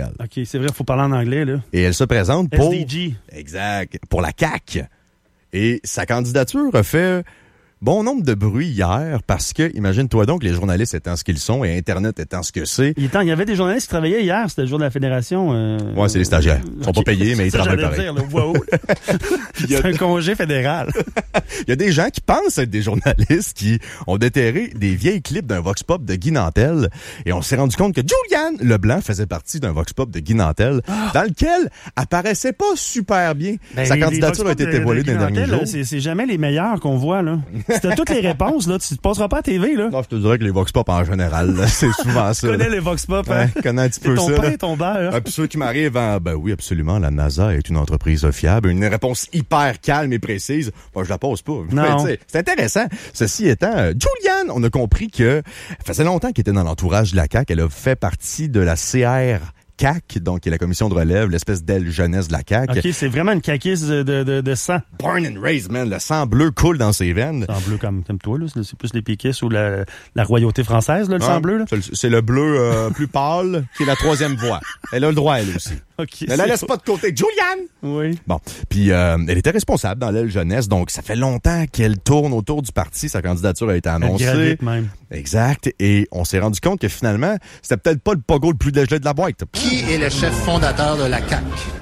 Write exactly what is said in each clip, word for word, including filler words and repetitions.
Montréal. OK, c'est vrai, il faut parler en anglais, là. Et elle se présente pour... S D G. Exact. Pour la C A Q. Et sa candidature a fait bon nombre de bruit hier parce que, imagine-toi donc, les journalistes étant ce qu'ils sont et Internet étant ce que c'est. Il, était, il y avait des journalistes qui travaillaient hier, c'était le jour de la Fédération. Euh... Ouais, c'est les stagiaires. Ils sont okay. pas payés, mais ils ça, travaillent pareil. Dire, là, wow. C'est un congé fédéral. Il y a des gens qui pensent être des journalistes qui ont déterré des vieilles clips d'un Vox Pop de Guy Nantel et on s'est rendu compte que Juliane Leblanc faisait partie d'un Vox Pop de Guy Nantel oh. dans lequel apparaissait pas super bien. Ben, Sa les, candidature les a été dévoilée dans les derniers jours. C'est, c'est jamais les meilleurs qu'on voit, là. Si t'as toutes les réponses, là, tu te passeras pas à T V, là. Non, je te dirais que les Vox Pop en général, là, c'est souvent ça. Tu connais les Vox Pop, hein? Ouais, connais un petit c'est peu ton ça. Ton pain et ton beurre. Ah, puis ceux qui m'arrivent en, ben oui, absolument, la NASA est une entreprise fiable. Une réponse hyper calme et précise. Moi, je la pose pas. Non. Mais, c'est intéressant. Ceci étant, euh, Juliane, on a compris que, ça faisait longtemps qu'elle était dans l'entourage de la C A Q. Elle a fait partie de la C R C A Q, donc qui est la commission de relève, l'espèce d'aile jeunesse de la C A Q. OK, c'est vraiment une caquisse de, de, de, de sang. Born and raised, man. Le sang bleu coule dans ses veines. Le sang bleu comme, comme toi, là. C'est plus les péquistes ou la, la royauté française, là, le ah, sang bleu, là. C'est, c'est le bleu euh, plus pâle qui est la troisième voie. Elle a le droit, elle aussi. Okay, ne la laisse pas de côté. Juliane! Oui. Bon. Puis, euh, elle était responsable dans l'aile jeunesse, donc ça fait longtemps qu'elle tourne autour du parti. Sa candidature a été annoncée. Elle gravite même. Exact. Et on s'est rendu compte que finalement, c'était peut-être pas le pogo le plus dégelé de la boîte. Qui est le chef fondateur de la C A Q?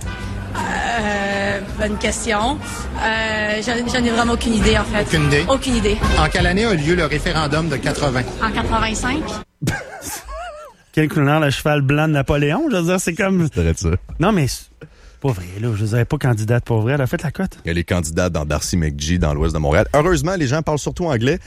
Euh, bonne question. Euh, j'en, j'en ai vraiment aucune idée, en fait. Aucune idée? Aucune idée. En quelle année a lieu le référendum de quatre-vingts? En quatre-vingt-cinq. Quel couleur le cheval blanc de Napoléon? Je veux dire, c'est comme... C'est ça. Non, mais... Pas vrai, là. Je dirais pas candidate pour vrai. Elle a fait la cote. Elle est candidate dans Darcy McGee, dans l'ouest de Montréal. Heureusement, les gens parlent surtout anglais.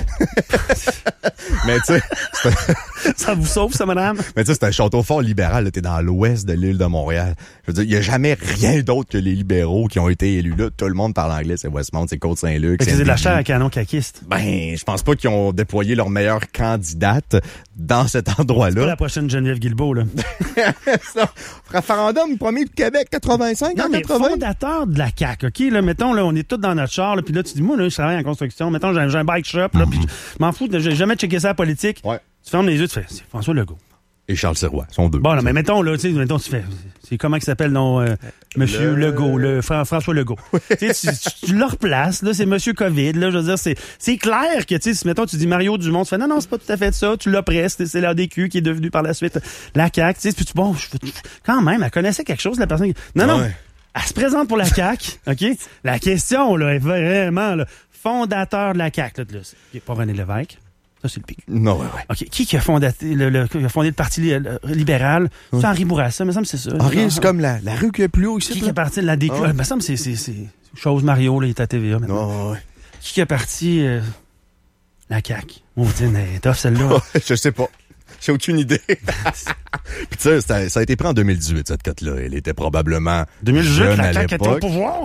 Mais tu sais... Ça vous sauve, ça, madame? Mais tu sais, c'est un château fort libéral. Là, t'es dans l'ouest de l'île de Montréal. Je veux dire, il y a jamais rien d'autre que les libéraux qui ont été élus là. Tout le monde parle anglais. C'est Westmount, c'est Côte-Saint-Luc. C'est de la chair à canon caquiste. Ben, je pense pas qu'ils ont déployé leur meilleure candidate dans cet endroit-là. C'est pas la prochaine Geneviève Guilbeault, là. Ça, référendum premier de Québec, quatre-vingt-cinq, non, en mais quatre-vingts. Fondateur de la C A Q, OK? Là, mettons, là, on est tous dans notre char, là, puis là, tu dis, moi, là, je travaille en construction. Mettons, j'ai, j'ai un bike shop, là, mm-hmm. puis je m'en fous, j'ai jamais checké ça à la politique. Ouais. Tu fermes les yeux, tu fais, c'est François Legault. Et Charles Sirois, sont deux. Bon, là, mais mettons, là, tu sais, mettons, tu fais, c'est comment il s'appelle, non, euh, Monsieur le... Legault, le Fra- François Legault. tu sais, tu, tu le replaces, là, c'est Monsieur COVID, là, je veux dire, c'est, c'est clair que, tu sais, si, mettons, tu dis Mario Dumont, tu fais, non, non, c'est pas tout à fait ça, tu l'as presque, c'est l'A D Q qui est devenu par la suite la C A Q, tu sais, puis tu, bon, je, quand même, elle connaissait quelque chose, la personne. Non, non, ouais. Elle se présente pour la C A Q, OK? La question, là, est vraiment, là, fondateur de la C A Q, là, là c'est pas René Lévesque. Ça, c'est le P Q. Non, ouais, ouais. OK. Qui qui a fondé le, le, qui a fondé le Parti li, le, libéral? C'est Henri Bourassa, me semble que c'est ça. Henri, c'est comme la, la rue qui est plus haut ici. Qui qui est parti de l'A D Q? Ah, me semble que c'est, c'est, c'est chose Mario, là, il est à T V A maintenant. Non, ouais. Qui qui est parti euh, la C A Q? Oh, tiens, elle est tough, celle-là. Je sais pas. J'ai aucune idée. Puis tu sais, ça, ça a été pris en deux mille dix-huit, cette cote-là. Elle était probablement deux mille dix-huit, jeune la à C A Q était au l'époque. pouvoir?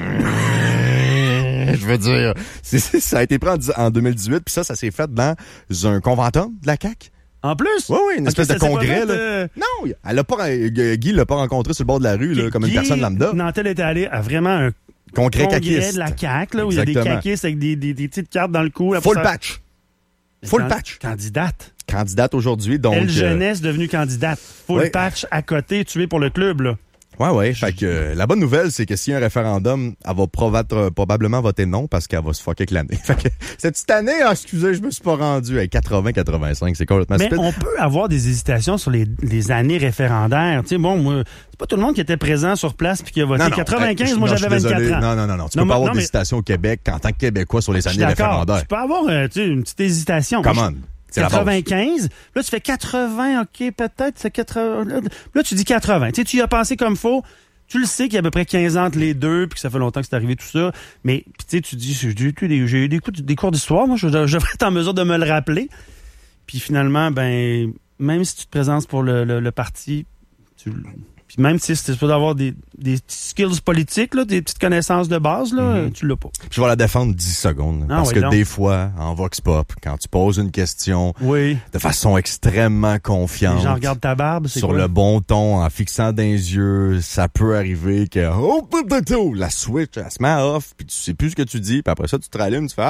Je veux dire, c'est, c'est, ça a été pris en, en deux mille dix-huit, puis ça, ça s'est fait dans un conventum de la C A Q. En plus? Oui, oui, une espèce okay, de congrès. Fait, là. euh... Non, elle a pas, Guy l'a pas rencontré sur le bord de la rue, là, comme Guy, une personne lambda. Nantel était allé à vraiment un congrès, congrès caquiste. de la C A Q, là, où il y a des caquistes avec des, des, des petites cartes dans le cou. Là, Full ça... patch. Full can... patch. Candidate. Candidate aujourd'hui, donc... Elle jeunesse euh... devenue candidate. Full ouais. patch à côté, tué pour le club, là. Ouais, ouais. Fait que euh, la bonne nouvelle, c'est que s'il y a un référendum, elle va probattre, probablement voter non parce qu'elle va se fucker avec l'année. Fait que cette petite année, ah, excusez, je me suis pas rendu à quatre-vingts quatre-vingt-cinq, c'est complètement Mais stupide. on peut avoir des hésitations sur les, les années référendaires. Tu sais, bon, moi, c'est pas tout le monde qui était présent sur place puis qui a voté. Non, non, quatre-vingt-quinze, euh, moi, non, j'avais vingt-quatre ans. Non, non, non, non. Tu non, peux pas avoir non, mais... d'hésitation au Québec en tant que Québécois sur les années référendaires. Tu peux avoir euh, tu sais, une petite hésitation. Come on. C'est quatre-vingt-quinze, là, tu fais quatre-vingts, OK, peut-être, c'est quatre-vingts. Là, tu dis quatre-vingts. Tu sais, tu y as pensé comme faux. Tu le sais qu'il y a à peu près quinze ans entre les deux, puis que ça fait longtemps que c'est arrivé tout ça. Mais, tu sais, tu dis, j'ai eu des, j'ai eu des, cours, des cours d'histoire, moi, je, je devrais être en mesure de me le rappeler. Puis finalement, ben, même si tu te présentes pour le, le, le parti, tu, puis même si tu peux avoir des, des skills politiques, là, des petites connaissances de base, là, mm-hmm. tu l'as pas. Je vais la défendre dix secondes. Ah, parce oui, que donc. Des fois, en Vox Pop, quand tu poses une question oui. de façon extrêmement confiante, les gens regardent ta barbe, c'est sur quoi? Le bon ton, en fixant dans les yeux, ça peut arriver que oh, la switch, elle se met off, puis tu sais plus ce que tu dis, puis après ça, tu te rallumes, tu fais ah,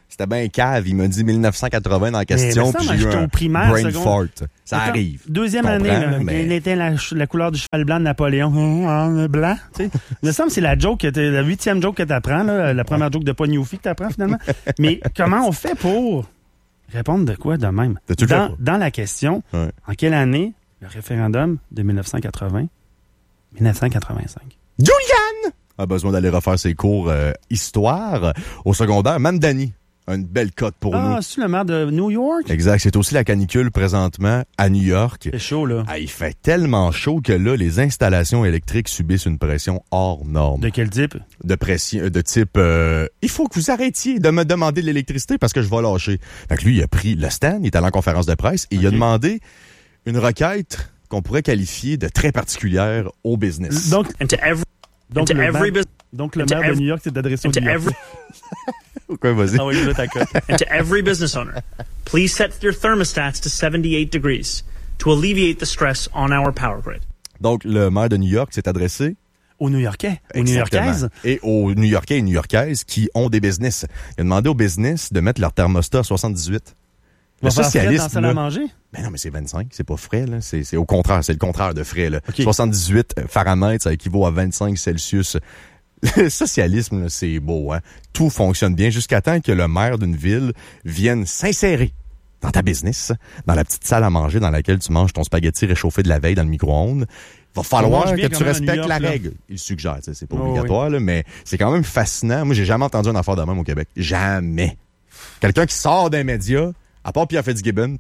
C'était bien cave. Il m'a dit mille neuf cent quatre-vingts dans la question, puis j'ai eu un au primaire, brain seconde. fart. Ça Attends, arrive. Deuxième Je année, comprends, là, mais- il était la, la couleur du cheval blanc de Napoléon. Hum, hum, blanc, tu sais. Il me semble que c'est la joke, que t'es- la huitième joke que t'apprends, là, la première joke de Pognofi que t'apprends finalement. Mais comment on fait pour répondre de quoi de même? T'as-tu le Dans, fait, dans la question, Ouais. en quelle année le référendum de mille neuf cent quatre-vingts, dix-neuf cent quatre-vingt-cinq? Julian a besoin d'aller refaire ses cours euh, histoire au secondaire. Même Danny, une belle cote pour Ah, nous. c'est le maire de New York? Exact. C'est aussi la canicule présentement à New York. C'est chaud, là. Ah, il fait tellement chaud que là, les installations électriques subissent une pression hors norme. De quel type? De pression, de type, euh, il faut que vous arrêtiez de me demander de l'électricité parce que je vais lâcher. Fait que lui, il a pris le stand, il est allé en conférence de presse et il a Ok. demandé une requête qu'on pourrait qualifier de très particulière au business. Donc, And to every, donc and to le every, maire, bus- donc le and to maire de every- New York s'est adressé au and to New York. every, Quoi, vas-y. Ah oui, je veux ta cote. and to every business owner, please set your thermostats to seventy-eight degrees to alleviate the stress on our power grid. Donc, le maire de New York s'est adressé Aux New-Yorkais, aux Exactement. New-Yorkaises. Et aux New-Yorkais et New-Yorkaises qui ont des business. Il a demandé aux business de mettre leur thermostat à soixante-dix-huit. On Le va faire frais dans la socialisme, salle à là, manger? ben non, mais c'est vingt-cinq, c'est pas frais, là. C'est, c'est au contraire, c'est le contraire de frais, là. OK. soixante-dix-huit Fahrenheit, ça équivaut à vingt-cinq Celsius. Le socialisme, là, c'est beau, hein. Tout fonctionne bien jusqu'à temps que le maire d'une ville vienne s'insérer dans ta business, dans la petite salle à manger dans laquelle tu manges ton spaghetti réchauffé de la veille dans le micro-ondes. Va falloir mange bien que quand tu même à New respectes York, la là. règle. Il suggère, tu sais, c'est pas Oh, obligatoire, là, mais c'est quand même fascinant. Moi, j'ai jamais entendu une affaire de même au Québec. Jamais. Quelqu'un qui sort d'un média, à part Pierre Fitzgibbon.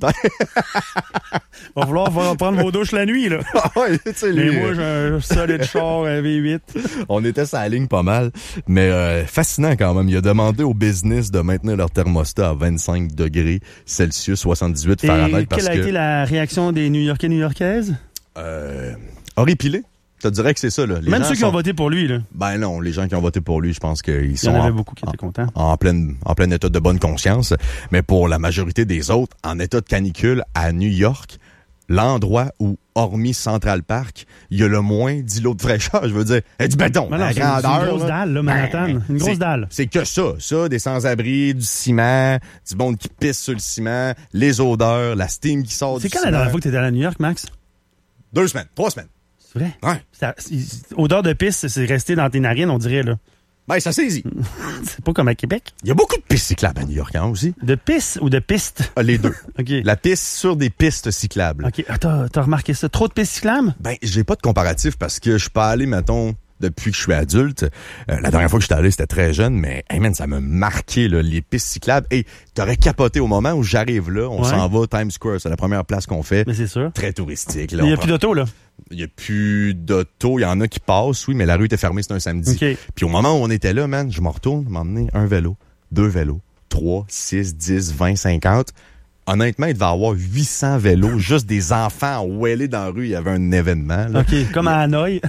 Va falloir va prendre vos douches la nuit, là. Ouais, tu sais, Mais lui, moi, euh, j'ai un solide char, un V huit. on était sur la ligne pas mal. Mais euh, fascinant quand même. Il a demandé au business de maintenir leur thermostat à vingt-cinq degrés Celsius, soixante-dix-huit Fahrenheit. Et Parce quelle a que, été la réaction des New-Yorkais, New-Yorkaises? euh, horripilé. Je te dirais que c'est ça, là. Les Même gens ceux qui sont- ont voté pour lui, là. Ben non, les gens qui ont voté pour lui, je pense qu'ils Il y sont en avait en, beaucoup qui étaient contents. en pleine, en plein état de bonne conscience. Mais pour la majorité des autres, en état de canicule à New York, l'endroit où, hormis Central Park, il y a le moins d'îlots de fraîcheur, je veux dire, et du béton, Mais non, la c'est une- c'est une grandeur. grosse là. dalle, là, Manhattan. Une grosse c'est- dalle. C'est que ça, ça, des sans-abri, du ciment, du monde qui pisse sur le ciment, les odeurs, la steam qui sort du C'est quand ciment. la dernière fois que t'étais allé à New York, Max? Deux semaines, trois semaines. C'est vrai? Ouais. Ça- c'est- odeur de pisse, c'est resté dans tes narines, on dirait, là. Ben, ça saisit. C'est pas comme à Québec. Il y a beaucoup de pistes cyclables à New York, hein, aussi. De pisse ou de piste? Ah, les deux. OK. La piste sur des pistes cyclables. OK. Ah, t'as, t'as remarqué ça? Trop de pistes cyclables? Ben, j'ai pas de comparatif parce que je suis pas allé, mettons, depuis que je suis adulte. Euh, la dernière fois que j'étais allé, c'était très jeune, mais hey man, ça m'a marqué là, les pistes cyclables. Et t'aurais capoté au moment où j'arrive là, on Ouais. s'en va Times Square, c'est la première place qu'on fait. Mais c'est sûr. Très touristique. Là, Il n'y on a prend- plus d'auto, là. Il y a plus d'auto, il y en a qui passent, oui, mais la rue était fermée, c'était un samedi. OK. Puis au moment où on était là, man, je me retourne, m'emmener un vélo, deux vélos, trois, six, dix, vingt, cinquante. Honnêtement, il devait y avoir huit cents vélos, juste des enfants ouellés dans la rue. Il y avait un événement. Là. OK. Comme à Hanoï.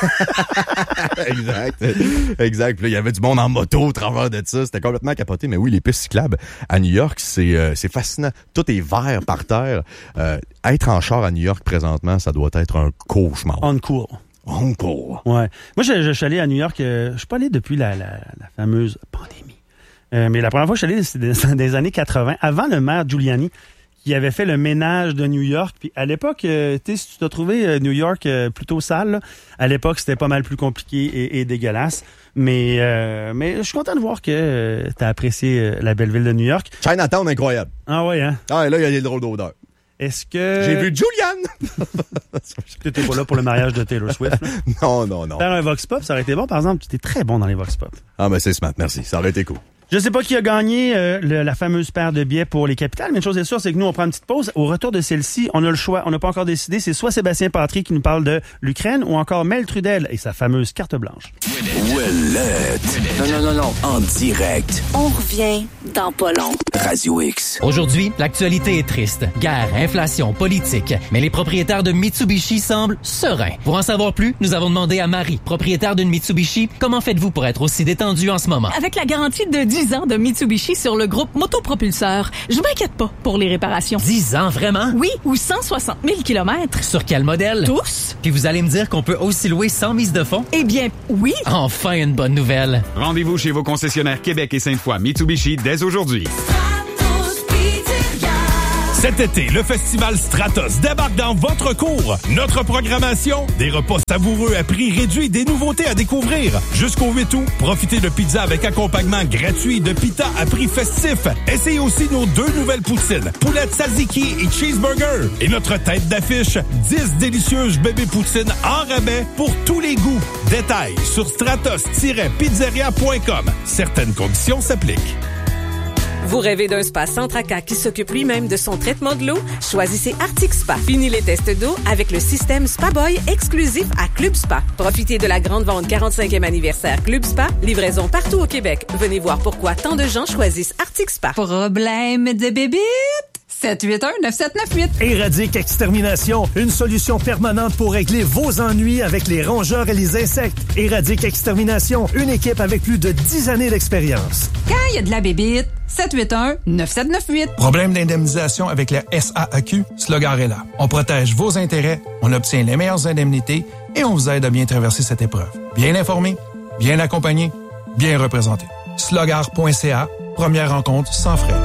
Exact. Exact. Puis là, il y avait du monde en moto au travers de ça. C'était complètement capoté. Mais oui, les pistes cyclables à New York, c'est euh, c'est fascinant. Tout est vert par terre. Euh, être en char à New York présentement, ça doit être un cauchemar. On court. Encore. Ouais. Moi, je, je suis allé à New York. Euh, je suis pas allé depuis la, la, la fameuse pandémie. Euh, mais la première fois que je suis allé, c'était des, des années quatre-vingts, avant le maire Giuliani, qui avait fait le ménage de New York. Puis à l'époque, euh, tu sais, si tu t'as trouvé euh, New York euh, plutôt sale, là, à l'époque, c'était pas mal plus compliqué et, et dégueulasse. Mais euh, mais je suis content de voir que euh, tu as apprécié euh, la belle ville de New York. Chinatown, incroyable. Ah ouais, hein? Ah, et là, il y a des drôles d'odeurs. Est-ce que... J'ai vu Julian! Tu n'étais pas là pour le mariage de Taylor Swift. là. non, non, non. Faire un Vox Pop, ça aurait été bon. Par exemple, tu étais très bon dans les Vox Pop. Ah, ben c'est smart, merci. Ça aurait été cool. Je sais pas qui a gagné euh, le- la fameuse paire de billets pour les capitales, mais une chose est sûre, c'est que nous, on prend une petite pause. Au retour de celle-ci, on a le choix. On n'a pas encore décidé. C'est soit Sébastien Patry qui nous parle de l'Ukraine ou encore Mel Trudel et sa fameuse carte blanche. Ouellette. Non, non, non, non. En direct. On revient dans pas long. Radio X. Aujourd'hui, l'actualité est triste. Guerre, inflation, politique. Mais les propriétaires de Mitsubishi semblent sereins. Pour en savoir plus, nous avons demandé à Marie, propriétaire d'une Mitsubishi, comment faites-vous pour être aussi détendu en ce moment? Avec la garantie de dix dix ans de Mitsubishi sur le groupe Motopropulseur. Je m'inquiète pas pour les réparations. dix ans, vraiment? Oui, ou cent soixante mille kilomètres. Sur quel modèle? Tous. Puis vous allez me dire qu'on peut aussi louer sans mise de fonds? Eh bien, oui. Enfin une bonne nouvelle. Rendez-vous chez vos concessionnaires Québec et Sainte-Foy Mitsubishi dès aujourd'hui. Cet été, le festival Stratos débarque dans votre cour. Notre programmation, des repas savoureux à prix réduit, des nouveautés à découvrir. Jusqu'au huit août, profitez de pizza avec accompagnement gratuit de pita à prix festif. Essayez aussi nos deux nouvelles poutines, poulet tzatziki et cheeseburger. Et notre tête d'affiche, dix délicieuses bébés poutines en rabais pour tous les goûts. Détails sur stratos tiret pizzeria point com. Certaines conditions s'appliquent. Vous rêvez d'un spa sans tracas qui s'occupe lui-même de son traitement de l'eau? Choisissez Arctic Spa. Fini les tests d'eau avec le système Spa Boy exclusif à Club Spa. Profitez de la grande vente quarante-cinquième anniversaire Club Spa. Livraison partout au Québec. Venez voir pourquoi tant de gens choisissent Arctic Spa. Problème de bébite? sept huit un neuf sept neuf huit. Éradique Extermination, une solution permanente pour régler vos ennuis avec les rongeurs et les insectes. Éradique Extermination, une équipe avec plus de dix années d'expérience. Quand il y a de la bébite, sept huit un neuf sept neuf huit. Problème d'indemnisation avec la S A A Q? Slogar est là. On protège vos intérêts, on obtient les meilleures indemnités et on vous aide à bien traverser cette épreuve. Bien informé, bien accompagné, bien représenté. slogar point c a, première rencontre sans frais.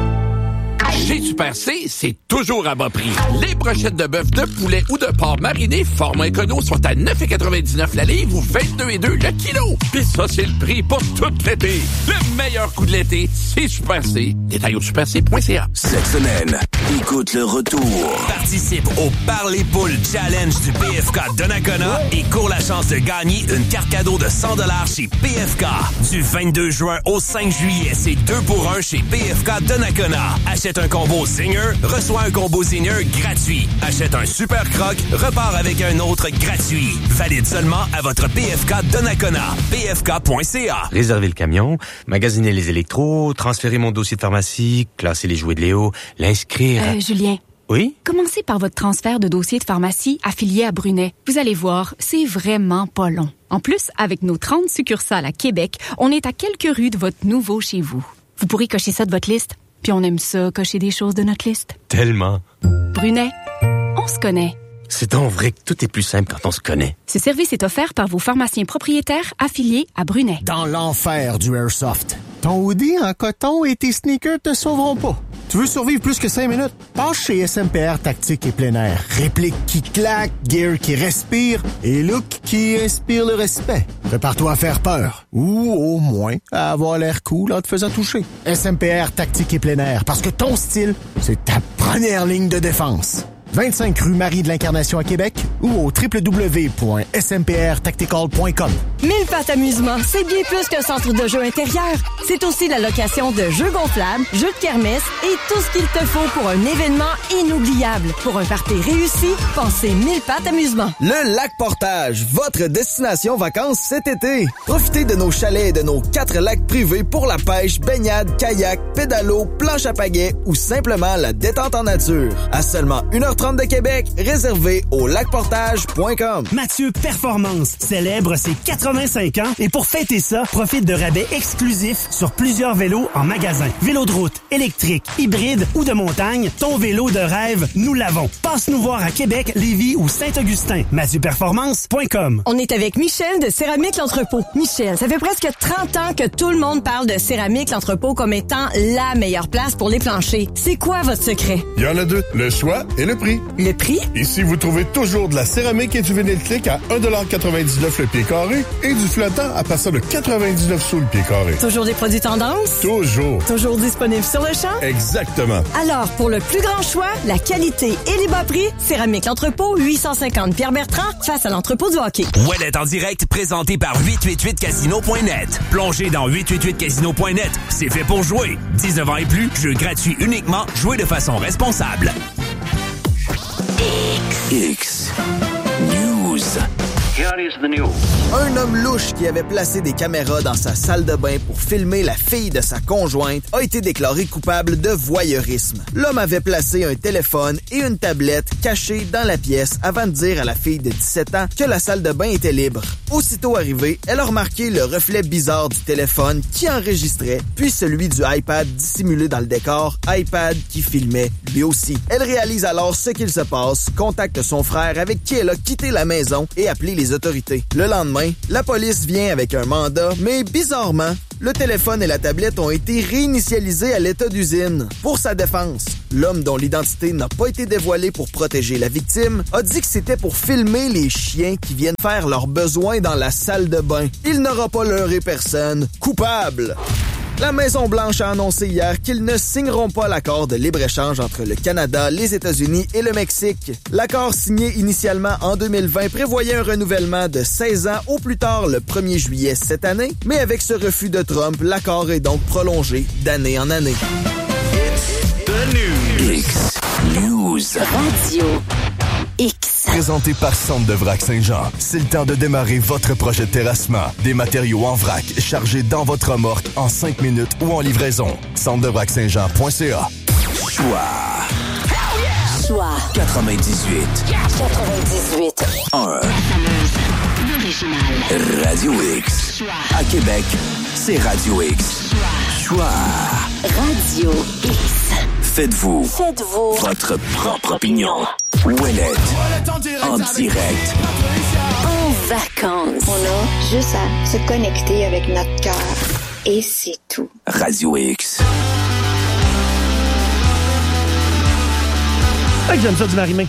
Chez Super C, c'est toujours à bas prix. Les brochettes de bœuf, de poulet ou de porc mariné format écono sont à neuf quatre-vingt-dix-neuf la livre ou vingt-deux virgule deux le kilo. Puis ça, c'est le prix pour tout l'été. Le meilleur coup de l'été, c'est Super C. Détail au super c point c a. Cette semaine, écoute le retour. Participe au Parler Poules Challenge du P F K Donnacona et cours la chance de gagner une carte cadeau de cent dollars chez P F K. Du vingt-deux juin au cinq juillet, c'est deux pour un chez P F K Donnacona. Achète un combo Zinger, reçoit un combo Zinger gratuit. Achète un Super Croc, repart avec un autre gratuit. Valide seulement à votre P F K Donnacona. P F K point c a. Réserver le camion, magasiner les électros, transférer mon dossier de pharmacie, classer les jouets de Léo, l'inscrire... Euh, Julien. Oui? Commencez par votre transfert de dossier de pharmacie affilié à Brunet. Vous allez voir, c'est vraiment pas long. En plus, avec nos trente succursales à Québec, on est à quelques rues de votre nouveau chez vous. Vous pourrez cocher ça de votre liste. Puis on aime ça, cocher des choses de notre liste. Tellement. Brunet, on se connaît. C'est donc vrai que tout est plus simple quand on se connaît. Ce service est offert par vos pharmaciens propriétaires affiliés à Brunet. Dans l'enfer du Airsoft, ton hoodie en coton et tes sneakers te sauveront pas. Tu veux survivre plus que cinq minutes? Passe chez S M P R Tactique et plein air. Réplique qui claque, gear qui respire et look qui inspire le respect. Prépare-toi à faire peur. Ou au moins à avoir l'air cool en te faisant toucher. S M P R Tactique et plein air, parce que ton style, c'est ta première ligne de défense. vingt-cinq rue Marie de l'Incarnation à Québec ou au w w w point s m p r tactical point com. Mille Pattes Amusement, c'est bien plus qu'un centre de jeux intérieur. C'est aussi la location de jeux gonflables, jeux de kermesse et tout ce qu'il te faut pour un événement inoubliable. Pour un party réussi, pensez Mille Pattes Amusement. Le Lac Portage, votre destination vacances cet été. Profitez de nos chalets et de nos quatre lacs privés pour la pêche, baignade, kayak, pédalo, planche à pagaie ou simplement la détente en nature. À seulement une heure trente de Québec, réservé au lac portage point com. Mathieu Performance célèbre ses quatre-vingt-cinq ans et pour fêter ça, profite de rabais exclusifs sur plusieurs vélos en magasin. Vélo de route, électrique, hybride ou de montagne, ton vélo de rêve, nous l'avons. Passe nous voir à Québec, Lévis ou Saint-Augustin. mathieu performance point com. On est avec Michel de Céramique L'Entrepôt. Michel, ça fait presque trente ans que tout le monde parle de Céramique L'Entrepôt comme étant la meilleure place pour les planchers. C'est quoi votre secret? Il y en a deux, le choix et le prix. Le prix? Ici, vous trouvez toujours de la céramique et du vinyle clic à un dollar quatre-vingt-dix-neuf le pied carré et du flottant à partir de quatre-vingt-dix-neuf sous le pied carré. Toujours des produits tendance? Toujours. Toujours disponibles sur le champ? Exactement. Alors, pour le plus grand choix, la qualité et les bas prix, Céramique L'Entrepôt, huit cent cinquante Pierre-Bertrand, face à l'entrepôt du hockey. Ouellet en direct, présenté par huit cent quatre-vingt-huit casino point net. Plongez dans huit cent quatre-vingt-huit casino point net. C'est fait pour jouer. dix-neuf ans et plus, jeu gratuit uniquement, jouez de façon responsable. X News. Un homme louche qui avait placé des caméras dans sa salle de bain pour filmer la fille de sa conjointe a été déclaré coupable de voyeurisme. L'homme avait placé un téléphone et une tablette cachés dans la pièce avant de dire à la fille de dix-sept ans que la salle de bain était libre. Aussitôt arrivée, elle a remarqué le reflet bizarre du téléphone qui enregistrait, puis celui du iPad dissimulé dans le décor, iPad qui filmait lui aussi. Elle réalise alors ce qu'il se passe, contacte son frère avec qui elle a quitté la maison et appelé les autorités. Le lendemain, la police vient avec un mandat, mais bizarrement, le téléphone et la tablette ont été réinitialisés à l'état d'usine. Pour sa défense, l'homme dont l'identité n'a pas été dévoilée pour protéger la victime a dit que c'était pour filmer les chiens qui viennent faire leurs besoins dans la salle de bain. Il n'aura pas leurré personne. Coupable! La Maison-Blanche a annoncé hier qu'ils ne signeront pas l'accord de libre-échange entre le Canada, les États-Unis et le Mexique. L'accord signé initialement en deux mille vingt prévoyait un renouvellement de seize ans au plus tard le premier juillet cette année, mais avec ce refus de Trump, l'accord est donc prolongé d'année en année. X News Radio X. Présenté par Centre de Vrac Saint-Jean. C'est le temps de démarrer votre projet de terrassement. Des matériaux en vrac chargés dans votre remorque en cinq minutes ou en livraison. centre de vrac saint jean point c a. Choix Choix quatre-vingt-dix-huit quatre-vingt-dix-huit un Radio X. À Québec, c'est Radio X. Choix Radio X. Faites-vous Faites-vous votre propre opinion. Ouellette en direct. En vacances. On a juste à se connecter avec notre cœur. Et c'est tout. Radio X. Ah, que j'aime ça du marimé.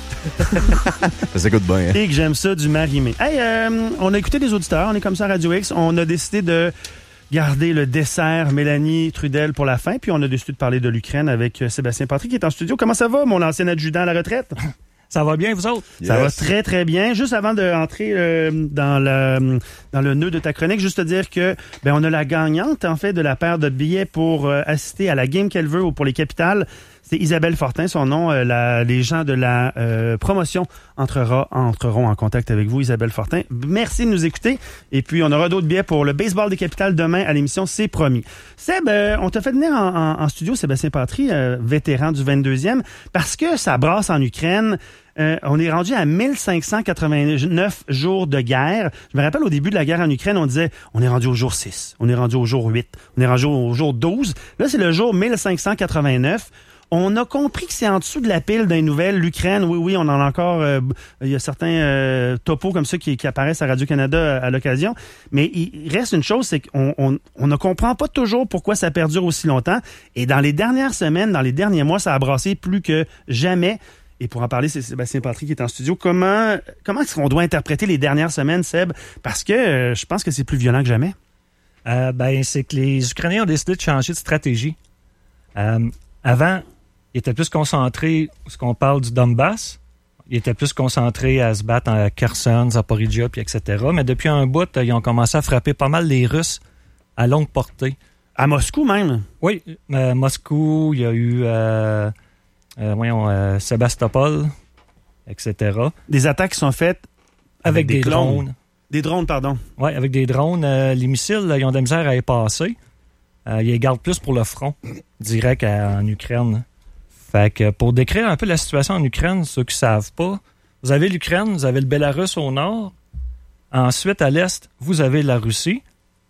Ça s'écoute bien, hein? Et que j'aime ça du marimé. Hey, euh, on a écouté les auditeurs, on est comme ça à Radio X. On a décidé de garder le dessert Mélanie Trudel pour la fin, puis on a décidé de parler de l'Ukraine avec Sébastien Patry qui est en studio. Comment ça va, mon ancien adjudant à la retraite? Ça va bien, vous autres? Ça Yes. va très, très bien. Juste avant d'entrer euh, dans, le, dans le nœud de ta chronique, juste te dire que ben on a la gagnante, en fait, de la paire de billets pour euh, assister à la game qu'elle veut ou pour les capitales. C'est Isabelle Fortin, son nom. Euh, la, les gens de la euh, promotion entrera, entreront en contact avec vous, Isabelle Fortin. Merci de nous écouter. Et puis, on aura d'autres billets pour le baseball des capitales demain à l'émission, c'est promis. Seb, euh, on t'a fait venir en, en, en studio, Sébastien Patry, euh, vétéran du vingt-deuxième, parce que ça brasse en Ukraine. Euh, on est rendu à mille cinq cent quatre-vingt-neuf jours de guerre. Je me rappelle, au début de la guerre en Ukraine, on disait on est rendu au jour six, on est rendu au jour huit, on est rendu au jour douze. Là, c'est le jour mille cinq cent quatre-vingt-neuf. On a compris que c'est en dessous de la pile des nouvelles. L'Ukraine, oui, oui, on en a encore... Euh, il y a certains euh, topos comme ça qui, qui apparaissent à Radio-Canada à, à l'occasion. Mais il reste une chose, c'est qu'on on, on ne comprend pas toujours pourquoi ça perdure aussi longtemps. Et dans les dernières semaines, dans les derniers mois, ça a brassé plus que jamais. Et pour en parler, c'est Sébastien Patry qui est en studio. Comment, comment est-ce qu'on doit interpréter les dernières semaines, Seb? Parce que euh, je pense que c'est plus violent que jamais. Euh, ben, c'est que les Ukrainiens ont décidé de changer de stratégie. Euh, avant... Ils étaient plus concentrés, ce qu'on parle du Donbass, ils étaient plus concentrés à se battre à Kherson, Zaporizhzhia, puis et cetera. Mais depuis un bout, ils ont commencé à frapper pas mal les Russes à longue portée. À Moscou même? Oui, euh, Moscou, il y a eu euh, euh, voyons, euh, Sébastopol, et cetera. Des attaques qui sont faites avec, avec des, des drones. drones. Des drones, pardon. Oui, avec des drones. Euh, les missiles, là, ils ont de la misère à y passer. Euh, ils les gardent plus pour le front, direct à, en Ukraine. Fait que pour décrire un peu la situation en Ukraine, ceux qui ne savent pas, vous avez l'Ukraine, vous avez le Bélarus au nord. Ensuite, à l'est, vous avez la Russie.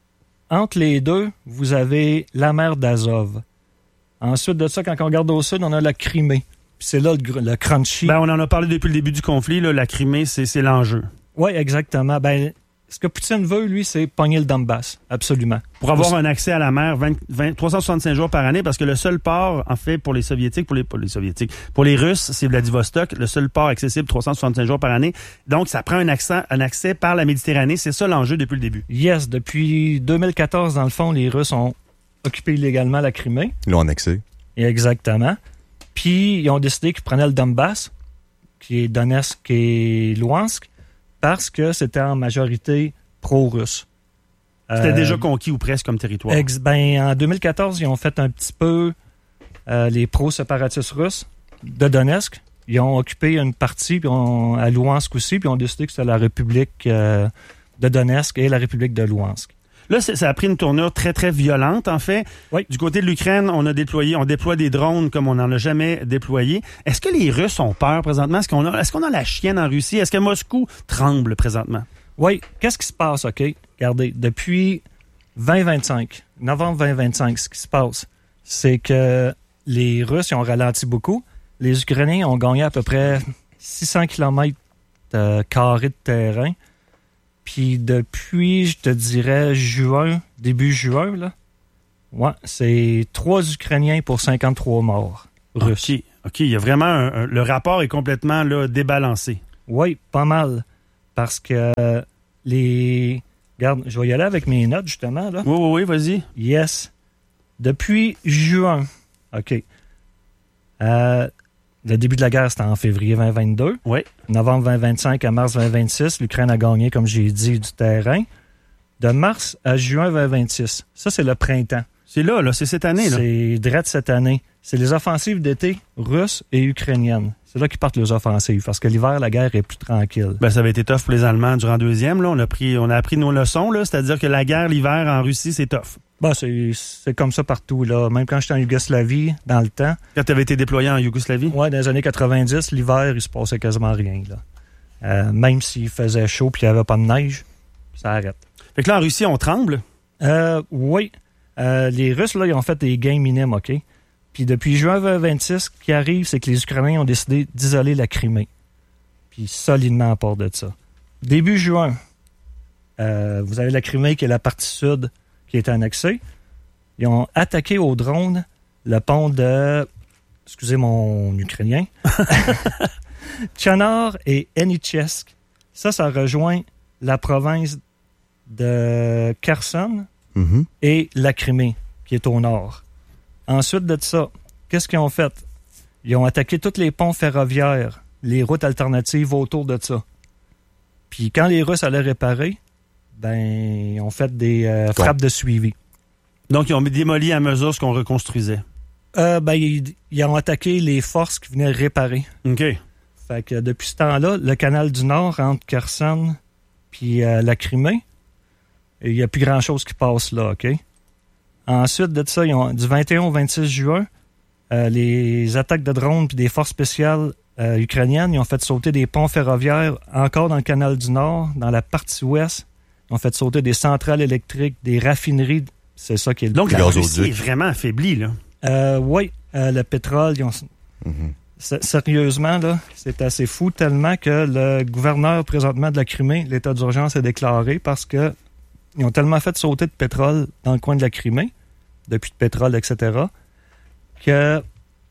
Entre les deux, vous avez la mer d'Azov. Ensuite de ça, quand on regarde au sud, on a la Crimée. Puis c'est là le, le crunchy. Ben, on en a parlé depuis le début du conflit. Là, la Crimée, c'est l'enjeu. Oui, exactement. Ben, ce que Poutine veut, lui, c'est pogner le Donbass. Absolument. Pour avoir un accès à la mer vingt, vingt, trois cent soixante-cinq jours par année, parce que le seul port, en fait, pour les Soviétiques, pour les, pour les Soviétiques, pour les Russes, c'est Vladivostok, le seul port accessible trois cent soixante-cinq jours par année. Donc, ça prend un accès, un accès par la Méditerranée. C'est ça l'enjeu depuis le début. Yes. Depuis deux mille quatorze, dans le fond, les Russes ont occupé illégalement la Crimée. Ils l'ont annexé. Exactement. Puis, ils ont décidé qu'ils prenaient le Donbass, qui est Donetsk et Louhansk, parce que c'était en majorité pro-russe. C'était euh, déjà conquis ou presque comme territoire. Ex, ben, en deux mille quatorze, ils ont fait un petit peu euh, les pro-séparatistes russes de Donetsk, Ils ont occupé une partie puis on, à Louhansk aussi, puis ils ont décidé que c'était la République euh, de Donetsk et la République de Louhansk. Là, ça a pris une tournure très, très violente, en fait. Oui. Du côté de l'Ukraine, on a déployé, on déploie des drones comme on n'en a jamais déployé. Est-ce que les Russes ont peur présentement? Est-ce qu'on a, est-ce qu'on a la chienne en Russie? Est-ce que Moscou tremble présentement? Oui. Qu'est-ce qui se passe, OK? Regardez, depuis vingt vingt-cinq, novembre vingt vingt-cinq, ce qui se passe, c'est que les Russes ils ont ralenti beaucoup. Les Ukrainiens ont gagné à peu près six cents kilomètres euh, carrés de terrain. Puis depuis, je te dirais, juin, début juin, là, ouais, c'est trois Ukrainiens pour cinquante-trois morts russes. OK, OK, il y a vraiment... Un, un, le rapport est complètement là, débalancé. Oui, pas mal. Parce que euh, les... Regarde, je vais y aller avec mes notes, justement. Là. Oui, oui, oui, vas-y. Yes. Depuis juin, OK. Euh, le début de la guerre, c'était en février vingt vingt-deux. Oui. Novembre vingt vingt-cinq à mars vingt vingt-six, l'Ukraine a gagné, comme j'ai dit, du terrain. De mars à juin vingt vingt-six. Ça, c'est le printemps. C'est là, là, c'est cette année. Là. C'est direct cette année. C'est les offensives d'été russes et ukrainiennes. C'est là qu'ils partent les offensives, parce que l'hiver, la guerre est plus tranquille. Ben, ça avait été tough pour les Allemands durant la deuxième. Là. On, a pris, on a appris nos leçons, là, c'est-à-dire que la guerre, l'hiver en Russie, c'est tough. Ben, c'est, c'est comme ça partout. Là. Même quand j'étais en Yougoslavie, dans le temps. Quand tu avais été déployé en Yougoslavie? Oui, dans les années quatre-vingt-dix, l'hiver, il se passait quasiment rien. Là. Euh, même s'il faisait chaud et qu'il n'y avait pas de neige, ça arrête. Fait que là, en Russie, on tremble? Euh, oui. Euh, les Russes, là, ils ont fait des gains minimes, OK? Puis depuis juin vingt vingt-six, ce qui arrive, c'est que les Ukrainiens ont décidé d'isoler la Crimée. Puis solidement à part de ça. Début juin, euh, vous avez la Crimée qui est la partie sud qui est annexée. Ils ont attaqué au drone le pont de... Excusez mon ukrainien. Tchernor et Enichesk. Ça, ça rejoint la province de Kherson mm-hmm. et la Crimée, qui est au nord. Ensuite de ça, qu'est-ce qu'ils ont fait? Ils ont attaqué tous les ponts ferroviaires, les routes alternatives autour de ça. Puis quand les Russes allaient réparer, ben, ils ont fait des euh, frappes de suivi. Donc, ils ont démoli à mesure ce qu'on reconstruisait? Euh, ben, ils, ils ont attaqué les forces qui venaient réparer. OK. Fait que depuis ce temps-là, le canal du Nord entre Kherson puis euh, la Crimée, il n'y a plus grand-chose qui passe là, OK? Ensuite de ça, ils ont, du vingt et un au vingt-six juin, euh, les attaques de drones puis des forces spéciales euh, ukrainiennes, ils ont fait sauter des ponts ferroviaires encore dans le canal du Nord, dans la partie ouest. Ils ont fait sauter des centrales électriques, des raffineries. C'est ça qui est le Donc, la Russie est vraiment affaiblie, là. Euh, oui, euh, le pétrole, ils ont... Mm-hmm. S- sérieusement, là, c'est assez fou tellement que le gouverneur présentement de la Crimée, l'état d'urgence est déclaré parce que ils ont tellement fait sauter de pétrole dans le coin de la Crimée, de puits de pétrole, et cetera, que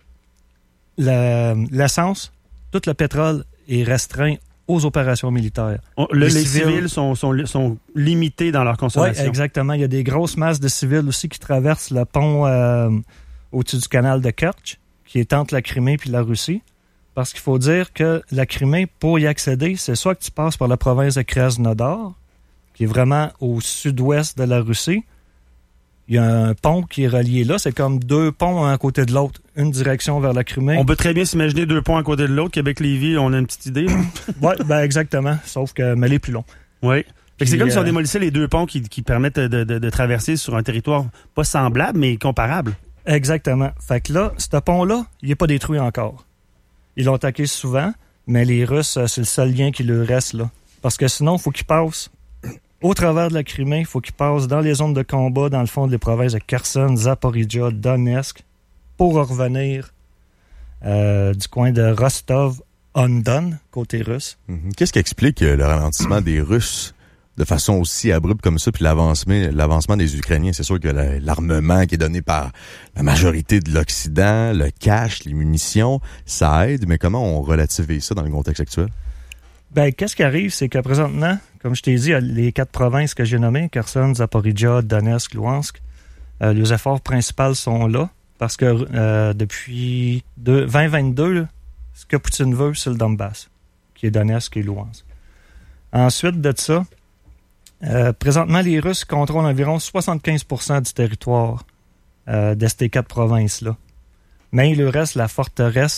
la, l'essence, tout le pétrole est restreint aux opérations militaires. On, le, les, les civils, civils sont, sont, sont limités dans leur consommation. Oui, exactement. Il y a des grosses masses de civils aussi qui traversent le pont euh, au-dessus du canal de Kerch, qui est entre la Crimée et la Russie. Parce qu'il faut dire que la Crimée, pour y accéder, c'est soit que tu passes par la province de Krasnodar, qui est vraiment au sud-ouest de la Russie. Il y a un pont qui est relié là. C'est comme deux ponts un à côté de l'autre. Une direction vers la Crimée. On peut très bien s'imaginer deux ponts à côté de l'autre. Québec-Lévis, on a une petite idée. Oui, ben exactement. Sauf que, mais les plus longs. Oui. Fait que c'est comme euh... si on démolissait les deux ponts qui, qui permettent de, de, de traverser sur un territoire pas semblable, mais comparable. Exactement. Fait que là, ce pont-là, il n'est pas détruit encore. Ils l'ont attaqué souvent, mais les Russes, c'est le seul lien qui leur reste là. Parce que sinon, il faut qu'ils passent au travers de la Crimée, il faut qu'ils passent dans les zones de combat, dans le fond des provinces de Kherson, Zaporizhzhia, Donetsk, pour revenir euh, du coin de Rostov-on-Don, côté russe. Mm-hmm. Qu'est-ce qui explique le ralentissement des Russes de façon aussi abrupte comme ça, puis l'avancement, l'avancement des Ukrainiens? C'est sûr que la, l'armement qui est donné par la majorité de l'Occident, le cash, les munitions, ça aide, mais comment on relativise ça dans le contexte actuel? Ben, qu'est-ce qui arrive, c'est que présentement, comme je t'ai dit, les quatre provinces que j'ai nommées, Kherson, Zaporizhzhia, Donetsk, Louhansk, euh, les efforts principaux sont là, parce que euh, depuis de, vingt vingt-deux, là, ce que Poutine veut, c'est le Donbass, qui est Donetsk et Louhansk. Ensuite de ça, euh, présentement, les Russes contrôlent environ soixante-quinze pour cent du territoire euh, de ces quatre provinces-là. Mais il leur reste la forteresse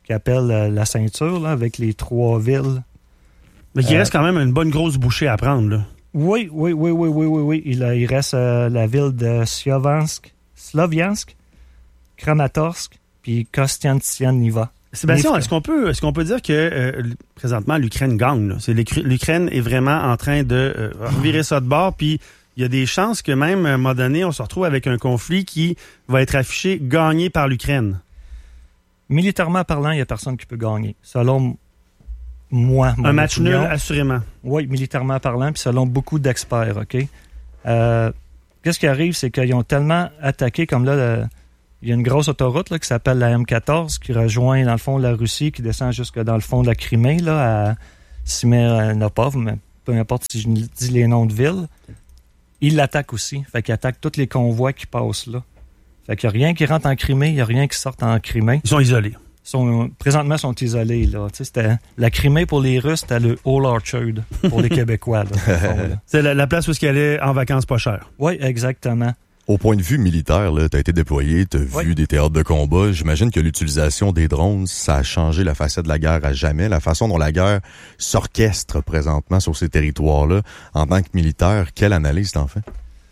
qui appelle euh, la ceinture, là, avec les trois villes. Mais il euh, reste quand même une bonne grosse bouchée à prendre, là. Oui, oui, oui, oui, oui, oui, oui. Il, il reste euh, la ville de Sloviansk, Sloviansk, Kramatorsk, puis Kostiantsyaniva. Sébastien, est-ce qu'on peut, est-ce qu'on peut dire que euh, présentement l'Ukraine gagne, là? C'est l'Ukraine est vraiment en train de euh, revirer ça de bord, puis il y a des chances que même à un moment donné, on se retrouve avec un conflit qui va être affiché gagné par l'Ukraine. Militairement parlant, il n'y a personne qui peut gagner. Selon moi, mon un match opinion, nul, assurément. Oui, militairement parlant, puis selon beaucoup d'experts, OK? Euh, qu'est-ce qui arrive, c'est qu'ils ont tellement attaqué, comme là, le, il y a une grosse autoroute là, qui s'appelle la M quatorze, qui rejoint, dans le fond, la Russie, qui descend jusque dans le fond de la Crimée, là, à Simeronopov, mais peu importe si je dis les noms de villes. Ils l'attaquent aussi. Fait qu'ils attaquent tous les convois qui passent là. Fait qu'il n'y a rien qui rentre en Crimée, il n'y a rien qui sort en Crimée. Ils sont isolés. Ils sont, présentement, ils sont isolés. Là. Tu sais, c'était, la Crimée, pour les Russes, c'était le Old Orchard pour les Québécois. Là, fond, là. C'est la, la place où ils allaient en vacances pas chères. Oui, exactement. Au point de vue militaire, tu as été déployé, tu as oui. vu des théâtres de combat. J'imagine que l'utilisation des drones, ça a changé la facette de la guerre à jamais. La façon dont la guerre s'orchestre présentement sur ces territoires-là. En tant que militaire, quelle analyse t'en fais?